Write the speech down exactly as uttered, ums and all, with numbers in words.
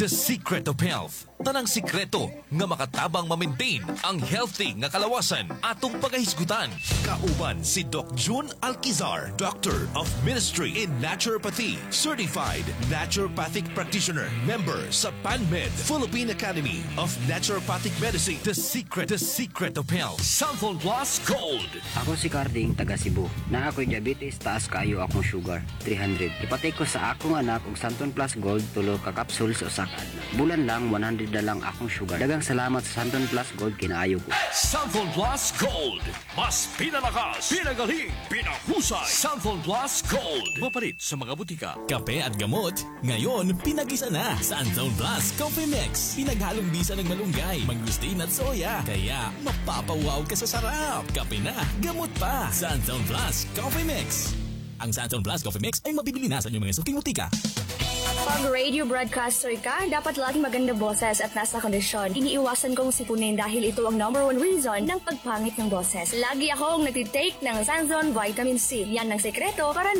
The secret of health. Tanang sikreto nga makatabang ma-maintain ang healthy nga kalawasan atong pagahisgutan. Kauban si Doc June Alquizar, Doctor of Ministry in Naturopathy, Certified Naturopathic Practitioner, member sa PanMed, Philippine Academy of Naturopathic Medicine. The secret, the secret of health. Santhol Plus Gold. Ako si Carding, taga Cebu. Na ako'y diabetes, taas kayo akong sugar, three hundred. Ipatay ko sa akong anak og Santon Plus Gold tulo ka capsule sa usa ka adlaw. Bulan lang one hundred na lang akong sugar. Dagang salamat sa Santon Plus Gold, kinaayo ko. Santhol Plus Gold. Mas pinalakas, pinagaling, pinahusay. Santhol Plus Gold. Mapalit sa mga butika. Kape at gamot, ngayon pinag-isa na. Santhol Plus Coffee Mix. Pinaghalong bisa ng malunggay, mangustin at soya. Kaya mapapawaw ka sa sarap. Kape na, gamot pa. Santhol Plus Coffee Mix. Ang Santhol Plus Coffee Mix ay mabibili na sa inyong mga suking butika. Pag radio broadcaster ka, dapat laging maganda boses at nasa kondisyon. Iniiwasan kong sipunin dahil ito ang number one reason ng pagpangit ng boses. Lagi akong nagtitake ng Sanzon Vitamin C. Yan ang sekreto para